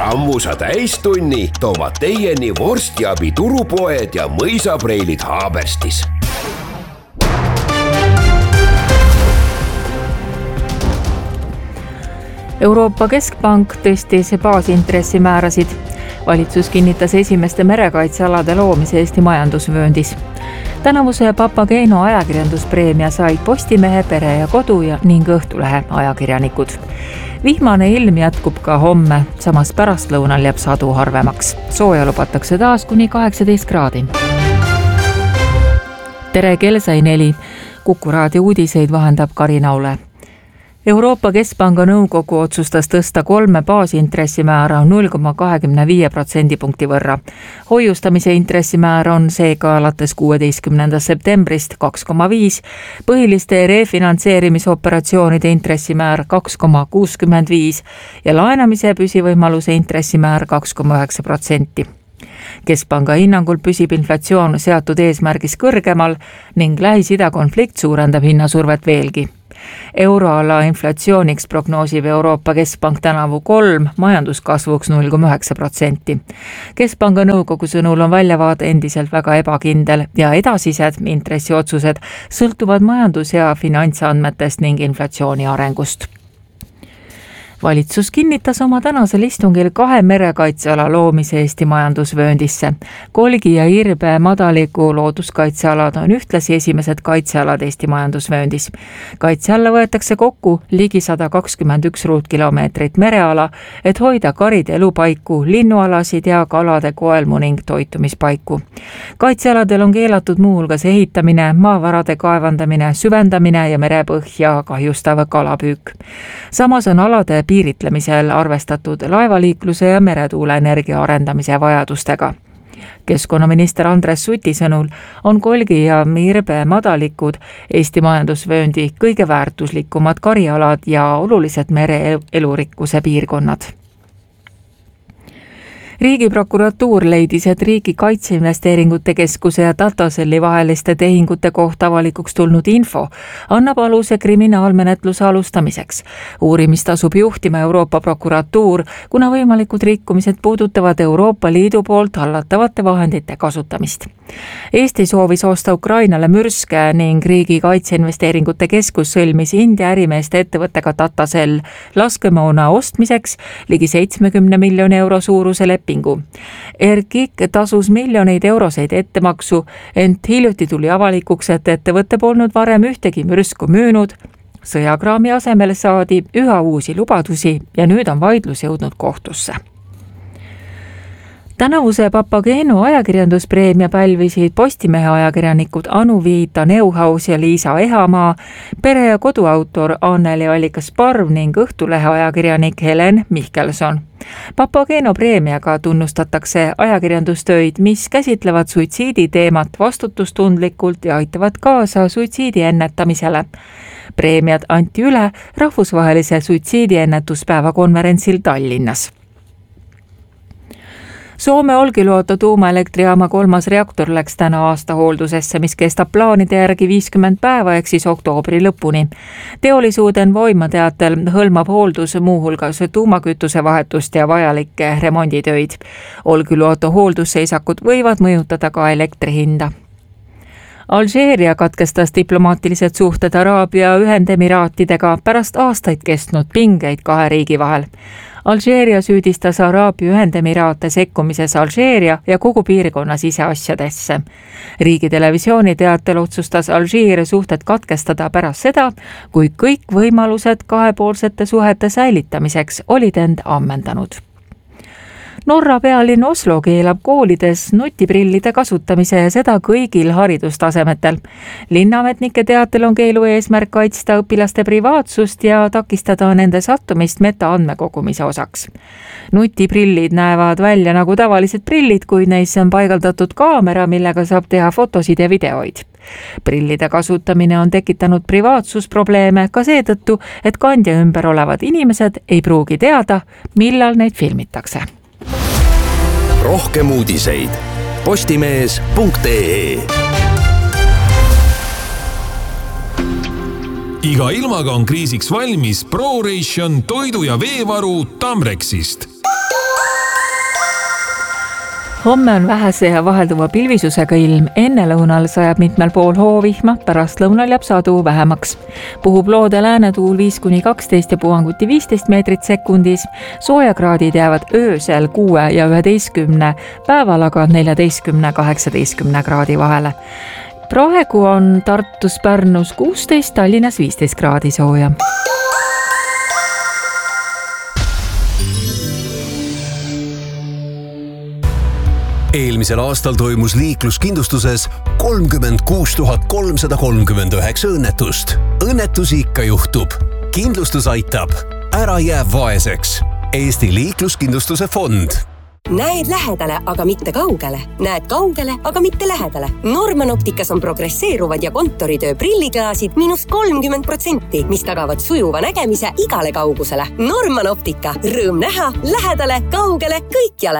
Sammusa täistunni toovad teieni vorstiabi turupoed ja mõisapreilid Haaberstis. Euroopa Keskpank tõstis baasintressimäärasid. Valitsus kinnitas esimeste merekaitsealade loomise Eesti majandusvööndis. Tänavuse Papageno ajakirjanduspreemia said Postimehe, Pere ja Kodu ning Õhtulehe ajakirjanikud. Vihmane ilm jätkub ka homme, samas pärastlõunal jääb sadu harvemaks. Sooja lubatakse taas kuni 18 kraadi. Tere, kell sai 4. Kuku raadio uudiseid vahendab Karina Ole. Euroopa Keskpanga nõukogu otsustas tõsta 3 baasintressimäära 0,25% punkti võrra. Hoiustamise intressimäär on seega alates 16. septembrist 2,5, põhiliste refinantseerimisoperatsioonide intressimäär 2,65 ja laenamise püsivõimaluse intressimäär 2,9%. Keskpanga hinnangul püsib inflatsioon seatud eesmärgis kõrgemal ning Lähis-Ida konflikt suurendab hinnasurvet veelgi. Euroala inflatsiooniks prognoosib Euroopa Keskpank tänavu 3, majanduskasvuks 0,9%. Keskpanga nõukogu sõnul on väljavaade endiselt väga ebakindel ja edasised intressiotsused sõltuvad majandus- ja finantsandmetest ning inflatsiooni arengust. Valitsus kinnitas oma tänasel istungil 2 merekaitseala loomise Eesti majandusvööndisse. Kolgi ja Irbe madaliku looduskaitsealad on ühtlasi esimesed kaitsealad Eesti majandusvööndis. Kaitse alla võetakse kokku ligi 121 ruutkilomeetrit mereala, et hoida karide elupaiku, linnualasid ja kalade koelmu ning toitumispaiku. Kaitsealadel on keelatud muuhulgas ehitamine, maavarade kaevandamine, süvendamine ja merepõhja kahjustav kalapüük. Samas on alade piiritlemisel arvestatud laevaliikluse ja meretuuleenergia arendamise vajadustega. Keskkonnaminister Andres Suti sõnul on Kolgi ja Irbe madalikud Eesti majandusvööndi kõige väärtuslikumad karialad ja olulised mere elurikkuse piirkonnad. Riigiprokuratuur leidis, et Riigi Kaitseinvesteeringute Keskuse ja Tataselli vaheliste tehingute kohta avalikuks tulnud info annab aluse kriminaalmenetluse alustamiseks. Uurimist asub juhtima Euroopa prokuratuur, kuna võimalikud rikkumised puudutavad Euroopa Liidu poolt hallatavate vahendite kasutamist. Eesti soovis osta Ukrainale mürske ning Riigi Kaitseinvesteeringute Keskus sõlmis India ärimeeste ettevõttega Tatasell laskemoona ostmiseks ligi 70 miljoni euro suuruse lepingu. RKIK tasus miljoneid euroseid ettemaksu, ent hiljuti tuli avalikuks, et ettevõtte polnud varem ühtegi mürsku müünud. Sõjakraami asemel saadi üha uusi lubadusi ja nüüd on vaidlus jõudnud kohtusse. Tänavuse Papageno ajakirjanduspreemia pälvisid Postimehe ajakirjanikud Anu Viita Neuhaus ja Liisa Ehamaa, Pere ja Kodu autor Anneli Allikas-Parv ning Õhtulehe ajakirjanik Helen Mihkelson. Papageno preemiaga tunnustatakse ajakirjandustöid, mis käsitlevad suitsiidi teemat vastutustundlikult ja aitavad kaasa suitsiidi ennetamisele. Preemiad anti üle rahvusvahelise suitsiidiennetuspäeva konverentsil Tallinnas. Soome Olkiluoto tuumaelektrijaama 3. reaktor läks täna aasta hooldusesse, mis kestab plaanide järgi 50 päeva ehk siis oktoobri lõpuni. Teolisuuden Voimateatel hõlmab hooldus muuhulgas tuumakütuse vahetust ja vajalikke remonditöid. Olkiluoto hooldusseisakut võivad mõjutada ka elektri hinda. Alžeeria katkestas diplomaatilised suhted Araabia Ühendemiraatidega pärast aastaid kestnud pingeid 2 riigi vahel. Alžeeria süüdistas Araabia Ühendemiraate sekkumises Alžeeria ja kogu piirkonna siseasjadesse. Riigi televisiooni teatel otsustas Alžeeria suhted katkestada pärast seda, kui kõik võimalused kahepoolsete suhete säilitamiseks olid end ammendanud. Norra pealinn Oslo keelab koolides nutiprillide kasutamise ja seda kõigil haridustasemetel. Linnaametnike teatel on keelu eesmärk kaitsta õpilaste privaatsust ja takistada nende sattumist metaandmekogumise osaks. Nutiprillid näevad välja nagu tavalised prillid, kuid neisse on paigaldatud kaamera, millega saab teha fotosid ja videoid. Prillide kasutamine on tekitanud privaatsusprobleeme ka seetõttu, et kandja ümber olevad inimesed ei pruugi teada, millal neid filmitakse. Rohkem uudiseid postimees.ee. Iga ilmaga on kriisiks valmis ProRation toidu- ja veevaru Tamrexist. Homme on vähese ja vahelduva pilvisusega ilm, enne lõunal sajab mitmel pool hoovihma, pärast lõunal jääb sadu vähemaks. Puhub loode läänetuul 5-12 ja puhanguti 15 meetrit sekundis. Soojakraadid jäävad öösel 6 ja 11, päeval aga 14-18 kraadi vahele. Praegu on Tartus, Pärnus 16, Tallinnas 15 kraadi sooja. Eelmisel aastal toimus liikluskindlustuses 36 339 õnnetust. Õnnetusi ikka juhtub. Kindlustus aitab. Ära jää vaeseks. Eesti liikluskindlustuse fond. Näed lähedale, aga mitte kaugele. Näed kaugele, aga mitte lähedale. Norman Opticas on progresseeruvad ja kontoritöö prilliklaasid -30%, mis tagavad sujuva nägemise igale kaugusele. Norman Optica. Rõõm näha, lähedale, kaugele, kõikjale.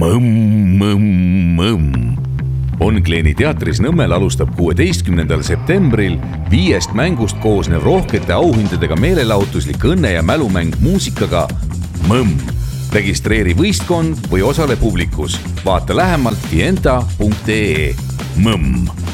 Mõmm. Onkleeni teatris Nõmmel alustab 16. septembril 5 mängust koosnev rohkete auhindadega meelelahutuslik õnne- ja mälumäng muusikaga Mõmm. Registreeri võistkond või osale publikus. Vaata lähemalt fienta.ee. Mõmm.